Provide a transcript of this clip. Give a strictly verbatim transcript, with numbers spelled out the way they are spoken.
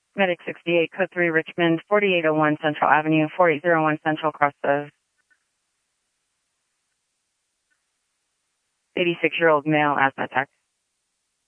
Medic sixty-eight, code three, Richmond, forty-eight oh one Central Avenue, forty-eight oh one Central, cross the eighty-six-year-old male asthma attack.